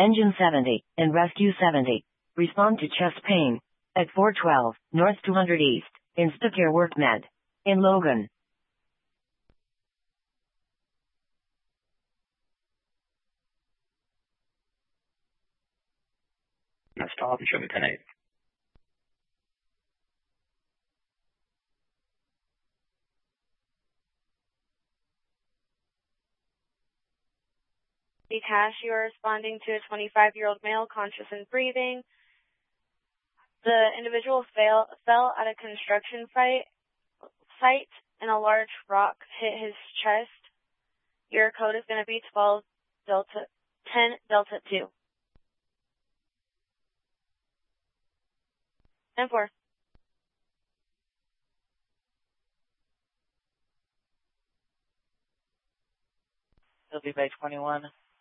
Engine 70, and Rescue 70. Respond to chest pain. At 412, North 200 East, Instacare WorkMed. In Logan. Now stop and show me 10-8. Cash, you are responding to a 25-year-old male conscious and breathing. The individual fell at a construction site and a large rock hit his chest. Your code is going to be 12 Delta 10 Delta 2. 10-4. He'll be by 21.